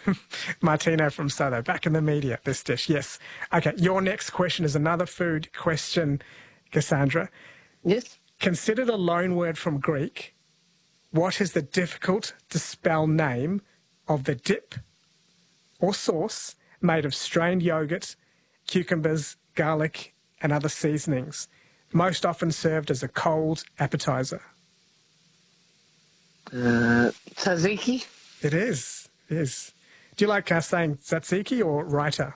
Martino from Soto, back in the media, this dish, yes. Okay, your next question is another food question, Cassandra. Yes. Considered a loan word from Greek, what is the difficult-to-spell name of the dip or sauce made of strained yogurt, cucumbers, garlic, and other seasonings, most often served as a cold appetizer? Tzatziki? It is. It is. Do you like saying tzatziki or raita?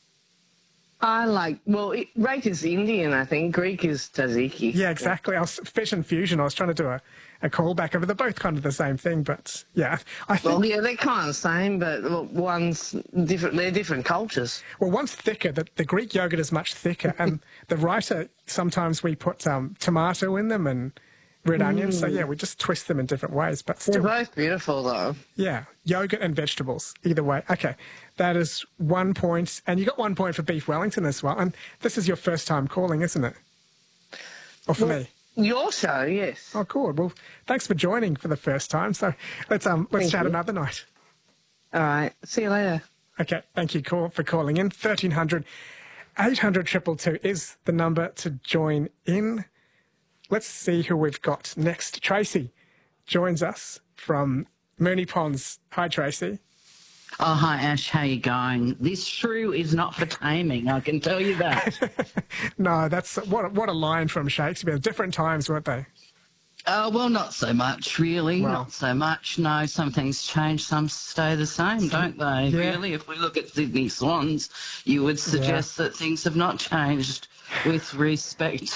I like, raita is Indian, I think. Greek is tzatziki. Yeah, exactly. I was fission fusion. I was trying to do a callback over. They're both kind of the same thing, but yeah, I think. Well, yeah, they're kind of the same, but one's different. They're different cultures. Well, one's thicker. The Greek yogurt is much thicker, and the raita, sometimes we put tomato in them and red onions. So yeah, we just twist them in different ways, but still. They're both beautiful, though. Yeah, yogurt and vegetables, either way. Okay, that is 1 point, and you got 1 point for beef Wellington as well. And this is your first time calling, isn't it? Or for me? Your show, yes. Oh, cool. Well, thanks for joining for the first time. So let's chat another night. All right. See you later. Okay. Thank you for calling in. 1300 800 222 is the number to join in. Let's see who we've got next. Tracy joins us from Moonee Ponds. Hi, Tracy. Oh, hi, Ash. How you going? This shrew is not for taming, I can tell you that. No, that's what a line from Shakespeare. Different times, weren't they? Well, not so much, really. Well, not so much. No, some things change, some stay the same, don't they? Yeah. Really, if we look at Sydney Swans, you would suggest that things have not changed with respect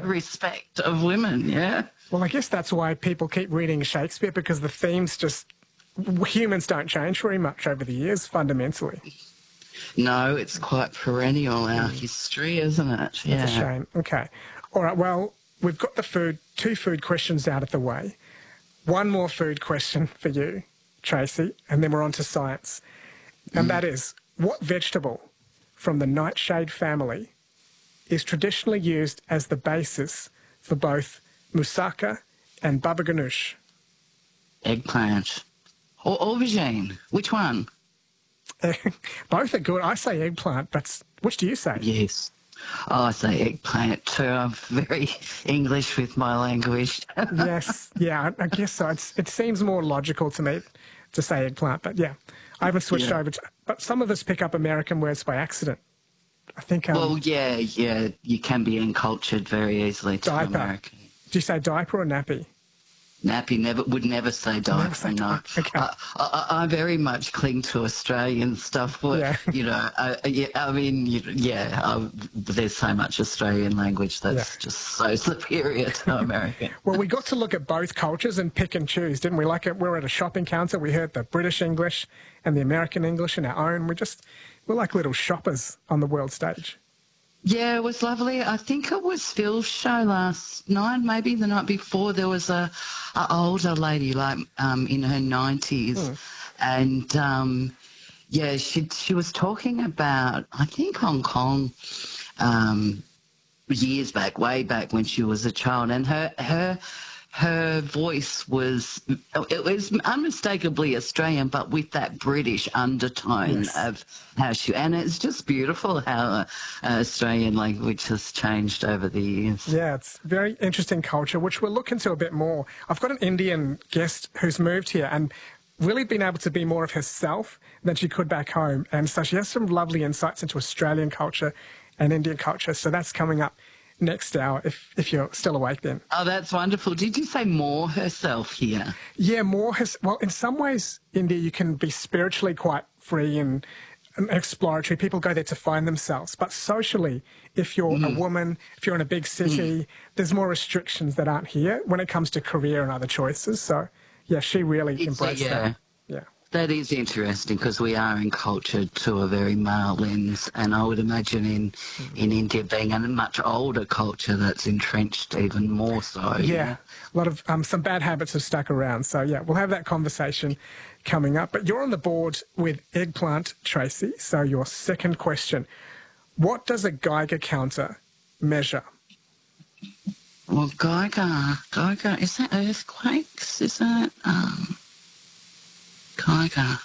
of women, yeah? Well, I guess that's why people keep reading Shakespeare, because the themes humans don't change very much over the years, fundamentally. No, it's quite perennial, our history, isn't it? Yeah. It's a shame. Okay. All right, well, we've got two food questions out of the way. One more food question for you, Tracy, and then we're on to science. And that is, what vegetable from the nightshade family is traditionally used as the basis for both moussaka and baba ganoush? Eggplant. Or aubergine. Which one? Both are good. I say eggplant, but which do you say? Yes. Oh, I say eggplant too. I'm very English with my language. Yes. Yeah, I guess so. It seems more logical to me to say eggplant, but yeah, I haven't switched over to... But some of us pick up American words by accident. I think... well, yeah, you can be encultured very easily to diaper. American. Do you say diaper or nappy? Nappy would never say diaper. Never say no. diaper. Okay. I very much cling to Australian stuff. But, you know, there's so much Australian language that's just so superior to American. Well, we got to look at both cultures and pick and choose, didn't we? Like, we were at a shopping counter. We heard the British English and the American English in our own. We're like little shoppers on the world stage. Yeah, it was lovely. I think it was Phil's show last night, maybe the night before. There was a older lady, like in her 90s, and she was talking about, I think, Hong Kong years back, way back when she was a child, and her voice was unmistakably Australian, but with that British undertone of how and it's just beautiful how Australian language has changed over the years. Yeah, it's very interesting culture, which we'll look into a bit more. I've got an Indian guest who's moved here and really been able to be more of herself than she could back home. And so she has some lovely insights into Australian culture and Indian culture. So that's coming up next hour, if you're still awake then. Oh, that's wonderful. Did you say more herself here? Yeah, well, in some ways, India, you can be spiritually quite free and exploratory. People go there to find themselves. But socially, if you're a woman, if you're in a big city, there's more restrictions that aren't here when it comes to career and other choices. So, yeah, she really embraced that. Yeah. That is interesting because we are encultured to a very male lens, and I would imagine in India being a much older culture that's entrenched even more so. Yeah, a lot of some bad habits have stuck around. So, yeah, we'll have that conversation coming up. But you're on the board with eggplant, Tracy. So your second question, what does a Geiger counter measure? Well, Geiger, is that earthquakes? Is that... Geiger.